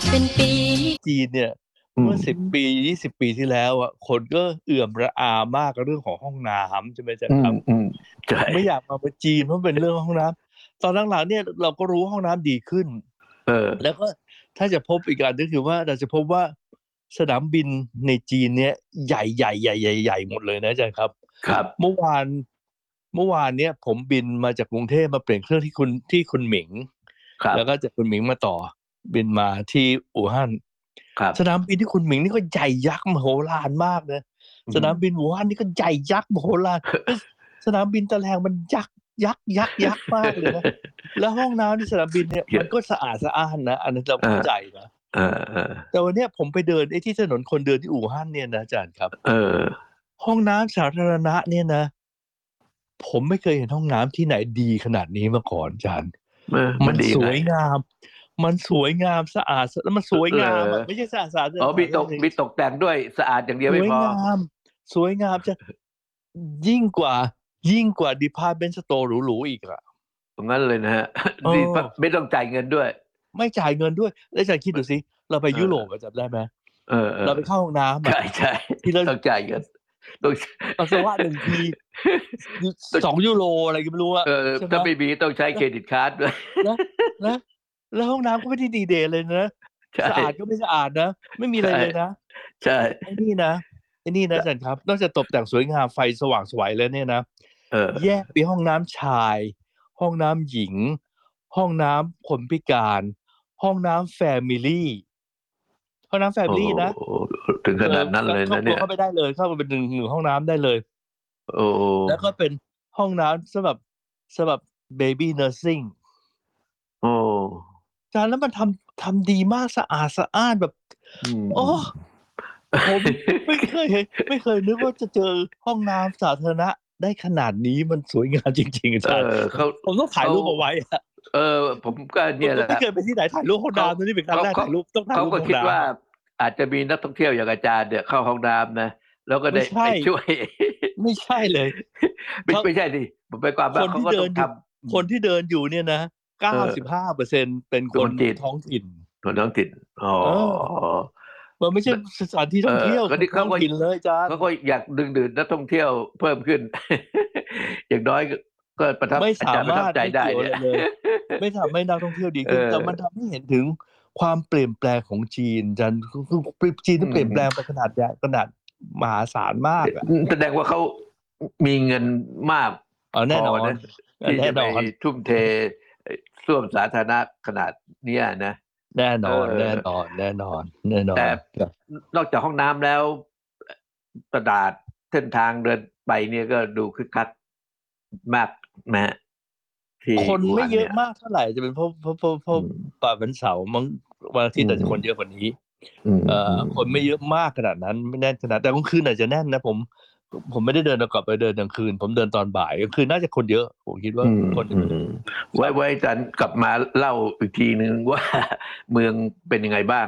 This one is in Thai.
เป็นปีจีนเนี่ยอืเมื่อม 10 ปี20 ปีที่แล้วอ่ะคนก็เอื่อมระอามากกับเรื่องของห้องน้ำใช่ไหมจ๊ะครับใช่ไม่อยากมาจีนเพราะเป็นเรื่องห้องน้ำตอนหลังๆเนี่ยเราก็รู้ห้องน้ำดีขึ้นเออแล้วก็ถ้าจะพบอีกอันก็คือว่าเราจะพบว่าสนามบินในจีนเนี่ยใหญ่ใหญ่ใหญ่ใหญ่ใหญ่หมดเลยนะอาจารย์ครับครับเมื่อวานเนี่ยผมบินมาจากกรุงเทพมาเปลี่ยนเครื่องที่คุณหมิงครับแล้วก็จากคุณหมิงมาต่อบินมาที่อู่ฮั่นครับสนามบินที่คุณหมิงนี่ก็ใหญ่ยักษ์มโหฬารมากนะสนามบินอู่ฮั่นนี่ก็ใหญ่ยักษ์มโหฬารสนามบินตะแลงมันยักษ์มากเลยนะ แล้วห้องน้ำที่สนามบินเนี่ยมันก็สะอาดสะอ้านนะอันนั้นเราเข้าใจนะ แต่วันนี้ผมไปเดินที่ถนนคนเดินที่อู่ฮั่นเนี่ยนะอาจารย์ครับห้องน้ำสาธารณะเนี่ยนะผมไม่เคยเห็นห้องน้ำที่ไหนดีขนาดนี้มาก่อนอาจารย์มันสวยงามสะอาดแล้วมันสวยงามไม่ใช่สะอาดมีตกแต่งด้วยสะอาดอย่างเดียวไม่พอสวยงามจะยิ่งกว่าdepartment store หรูๆอีกอะตรงนั้นเลยนะฮะไม่ต้องจ่ายเงินด้วยไม่จ่ายเงินด้วยแล้วอาจารย์คิดดูสิเราไปยุโรปจำได้ไหมเราไปเข้าห้องน้ำใช่ที่เราต้องจ่ายเงินปัสสาวะ1 ที2 ยูโรอะไรก็ไม่รู้อะถ้าไม่มีต้องใช้เครดิตการ์ดด้วยแล้วห้องน้ำก็ไม่ได้ดีเดย์เลยนะสะอาดก็ไม่สะอาดนะไม่มีอะไรเลยนะใช่ไอ้นี่นะอาจารย์ครับนอกจากตกแต่งสวยงามไฟสว่างสวยแล้วเนี่ยนะแยกไปห้องน้ำชายห้องน้ำหญิงห้องน้ำคนพิการห้องน้ำแฟมิลี่นะถึงขนาดนั้นเลยนะเนี่ยเข้าไปได้เลยเข้าไปเป็นหนึ่งห้องน้ำได้เลยแล้วก็เป็นห้องน้ำสำหรับ baby nursing จานแล้วมันทำดีมากสะอาดสะอ้านแบบโอ้ผมไม่เคยนึกว่าจะเจอห้องน้ำสาธารณะได้ขนาดนี้มันสวยงามจริงๆอาจารย์ผมต้องถ่ายรูปเอาไว้ผมก็เนี่ยแหละไม่เคยไปที่ไหนถ่ายรูปห้องน้ำนี่เป็นครั้งแรกถ่ายรูปต้องถ่ายรูปห้องน้ำเขาก็คิดว่าอาจจะมีนักท่องเที่ยวอย่างอาจารย์เนี่ยเข้าห้องน้ำนะแล้วก็ได้ไปช่วยไม่ใช่เลยไม่ใช่ดิผมไปความว่าเขาก็ต้องทำคนที่เดินอยู่เนี่ยนะ95%เป็นคนท้องถิ่นมันไม่ใช่สถานที่ท่องเที่ยวท้องถิ่นเลยจ้าเขาก็อยากดึงดูดนักท่องเที่ยวเพิ่มขึ้นอย่างน้อยก็ประทับใจได้เลยไม่ทำให้นักท่องเที่ยวดีขึ้นแต่มันทำให้เห็นถึงความเปลี่ยนแปลงของจีนจันคือจีนต้องเปลี่ยนแปลงไปขนาดใหญ่ขนาดมหาศาลมากแสดงว่าเขามีเงินมากแน่นอนที่จะไปทุ่มเทส้วมสาธารณะขนาดนี้นะแน่นอนแต่นอกจากห้องน้ำแล้วตลาดเส้นทางเดินไปเนี่ยก็ดูคึกคักมากนะคนไม่เยอะมากเท่าไหร่จะเป็นเพราะวันเสาร์มั้งวันอาทิตย์อาจจะคนเยอะกว่านี้คนไม่เยอะมากขนาดนั้นไม่แน่นขนาดแต่กลางคืนอาจจะแน่นนะผมไม่ได้เดินกลับไปเดินกลางคืนผมเดินตอนบ่ายกลางคืนน่าจะคนเยอะผมคิดว่าคนไว้จันกลับมาเล่าอีกทีนึงว่าเมืองเป็นยังไงบ้าง